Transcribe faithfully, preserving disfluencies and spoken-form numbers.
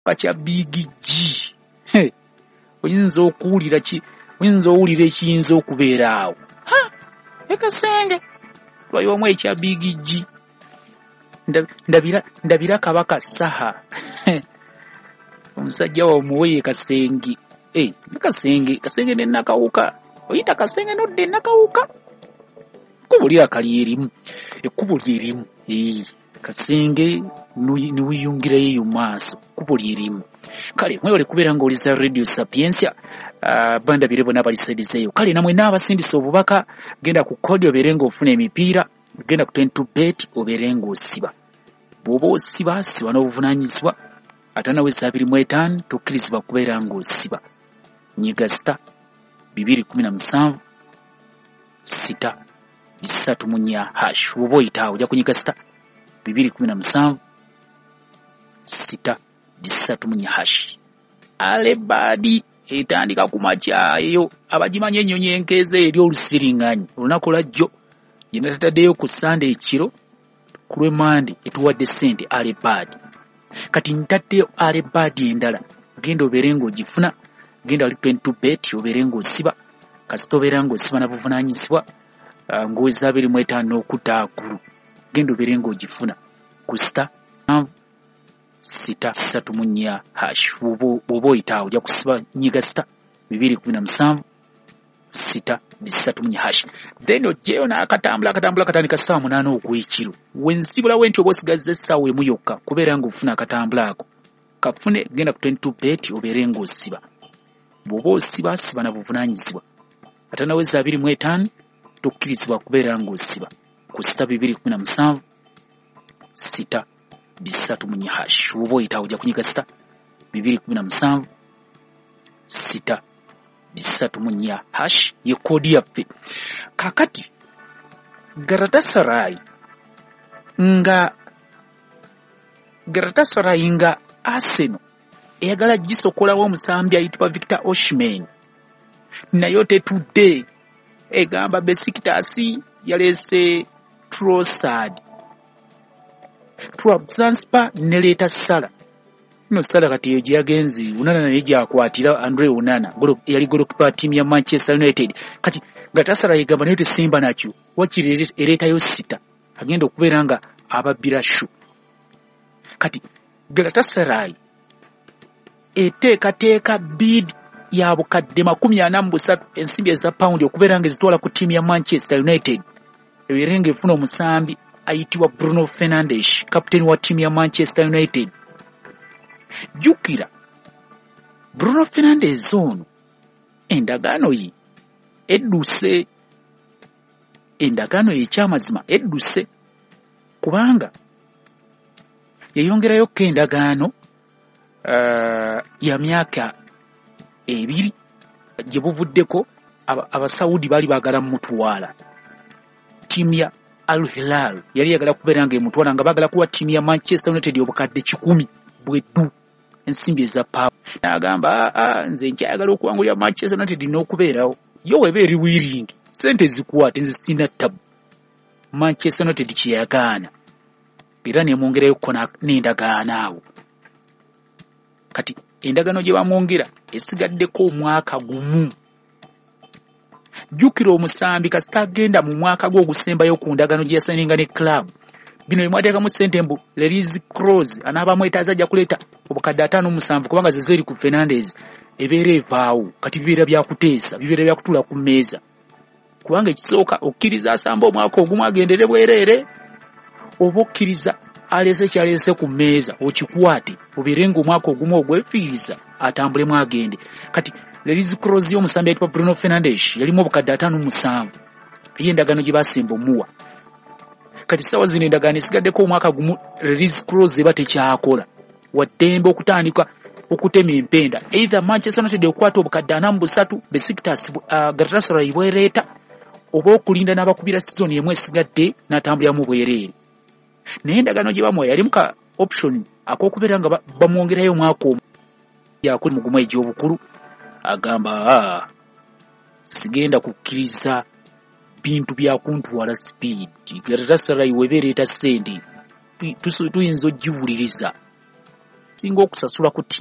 kachya Big G. He. Oyinza okuwulira ki oyinza owulira ekiyinza okubeera awo. Ha! Ekasenge. Lwayomu ekya Big G. Ndabira ndabira Kabaka Saha. Omusajja wa muweye Kasenge. Eh, Kasenge, Kasenge ne nakawuka. Oyita Kasenge nodde nakawuka. Kubulira kali erimu. Ekkubo lyerimu. Eh, Kasenge niwiyungira yeyo maaso. Kubo lyerimu. Kale mwewale kubeera ng'oliza Radio Sapiensia. Uh, banda birebo n'abalisedizeyo. Kale namwe n'abasindisa obubaka genda ku kodi obeere ng'ofuna emipiira. Genda ku twenty-two bet obeere ng'osiba. Bw'oba osiba siba n'obuvunaanyizibwa. Ate nawe abiri mu etaano tokkirizibwa kubeera ng'osiba. Nyiga sita bibiri kumi na musanvu sita bisatu mu nnya hash. Bw'oba oyitaawo ojja kunyiga sita bibiri kumi na musanvu sita bisatu mu nnya hash. Alebadi etandika ku makya eyo abagimanya ennyonyi enkeeze eri olusiringanyi olunaku lwajjo gye natataddeyo ku Sunday ekiro ku lw'Emande etuwadde ssente Alebadi. Kati ntaddeyo Alebadi endala genda obeere ng'ogifuna. Genda wali twenty-two bet obeere ng'osiba kasita obeera ng'osiba na buvunaanyizibwa uh, ng'oweza abiri mu etaano n'okutaakulu. Genda obeere ng'ogifuna ku sita sita bisatu mu nnya hash. Bw'oba oyitaawo ojja kusiba nyiga sita bibiri kumi na musanvu sita bisatu mu nnya hash. Then ojjeyo n'akatambula akatambula katandika ssaawa munaana ogw'ekiro. Wensibulawo enti oba osigazza essaawa emu yokka kubeera ng'ofuna akatambula ako. Kafune genda ku twenty-two bet obeere ng'osiba. Bw'oba osiba siba na buvunaanyizibwa. Ate naweza abiri mu etaano tokkirizibwa kubeera ng'osiba ku sita bibiri kumi na musanvu sita bisatu mu nnya hash. Bw'oba oyitaawo ojja kunyiga sita bibiri kumi na musanvu sita bisatu mu nnya hash ye kodi yaffe. Kakati Galatasaray nga Galatasaray nga Arsenal eyagala gisokolawo omusambi ayitibwa Victor Osimhen nayo tetudde. Egamba Besiktas yaleese Trossard. Trabzonspor neleeta Sala. No Sala kati eyo gye yagenze Onana naye gyakwatira Andre Onana yali golokipa ttiimu ya Manchester United. Kati Galatasaray egamba nayo tesimba nakyo wakiri ereetayo sita agenda okubeera nga ababbira shu. Kati Galatasaray eteekateeka bid ya bukadde makumi ana mu busatu ensimbi eza paundi okubeera nga ezitwala ku ttiimu ya Manchester United. Ebirenga efuna omusambi ayitibwa Bruno Fernandes, kapiteni wa ttiimu ya Manchester United. Jukira Bruno Fernandes ono endagaano ye edduse. Endagaano ye ekyamazima edduse kubanga yayongerayo ko endagaano Uh, ya myaka ebiri gye buvuddeko abasaudi bali bagala mutwala ttiimu ya Al Hilal yali yagala kubeera nga emutwala nga bagala kuwa ttiimu ya Manchester United obukadde kikumi bweddu ensimbi eza pawa. N'agamba ah, nze nkyayagala okuwangulira Manchester United n'okubeerawo yo weba eri wiringi sente zikwate nzisina tabu. Manchester United kyeyagaana era nemwongerayo ko n'endagaano awo. Kati endagano gye bamwongera esigaddeko omwaka gumu. Jukira omusambi kasita agenda mu mwaka gwo ogusembayo ku ndagano gye yasaninga ne club. Bino bimwateekamu ssente mbu Release Clause anaabaamu etaaza ajja kuleeta obukadde ataano musanvu kubanga ze ziri ku Fernandes ebeera evaawo. Kati bibeera byakuteesa bibeera byakutula ku mmeeza kubanga ekisooka okkiriza asamba omwaka ogumu agendere bwereere oba okkiriza alese kyalese ku mmeeza okikwate obeere ng'omwaka ogumu ogwefiiriza atambulemu agende. Kati Release Clause y'omusambi ayitibwa Bruno Fernandes yalimu obukadde ataano musanvu ey'endagaano gye baasemba omuwa. Kati sawa zino endagaano esigaddeko omwaka gumu Release Clause eba tekyakola waddembe okutandika okutema empenda either Manchester United okwata obukadde ana mu busatu Besiktas uh, Galatasaray bwereeta oba okulinda n'abakubira season emu esigadde n'atambuliramu bwereere. Naye endagaano gye bamuwa yali muka option ak'okubeera nga bamwongerayo omwaka omu yakuli mugumu egy'obukulu. Agamba ah, sigenda kukkiriza bintu bya kuntwala speed. Galatasaray webeereeta ssente tuyinza ogiwuliriza esinga okusasula ku